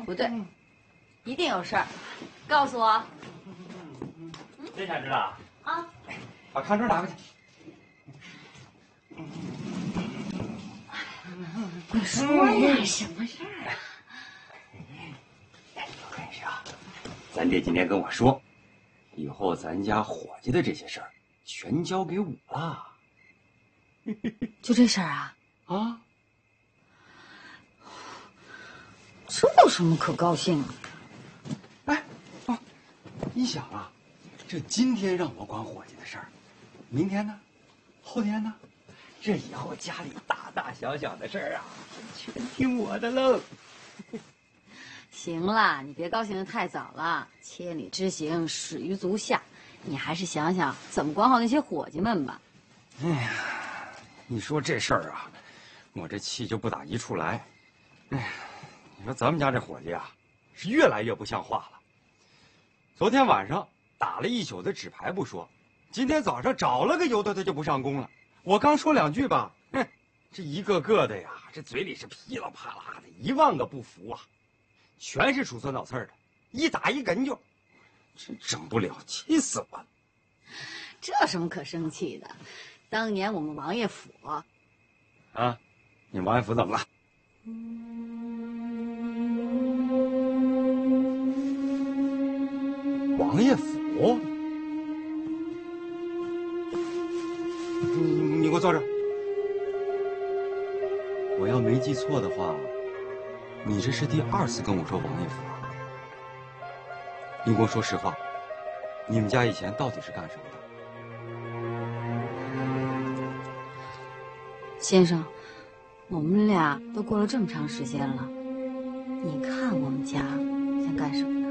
不对，一定有事儿，告诉我。 真想知道啊？ 把炕桌拿过去。 你说呀，什么事儿啊？ 我跟你说，咱爹今天跟我说，以后咱家伙计的这些事儿全交给我了。 就这事儿啊？ 啊？ 这有什么可高兴的？ 哎，啊，你想啊，这今天让我管伙计的事儿，明天呢，后天呢，这以后家里大大小小的事儿啊，全听我的喽。 行了，你别高兴得太早了。千里之行，始于足下。你还是想想怎么管好那些伙计们吧。 哎呀，你说这事儿啊，我这气就不打一处来。哎呀，你说咱们家这伙计啊，是越来越不像话了。昨天晚上打了一宿的纸牌不说，今天早上找了个由头他就不上工了。我刚说两句吧，哼，这一个个的呀，这嘴里是噼里啪啦的10000个不服啊，全是杵酸倒刺的，一打一梗就，真整不了，气死我了。 这有什么可生气的？当年我们王爷府啊，你王爷府怎么了？王爷府？你给我坐这儿。我要没记错的话，你这是第2次跟我说王爷府啊？你给我说实话，你们家以前到底是干什么的？ 先生，我们俩都过了这么长时间了，你看我们家像干什么的？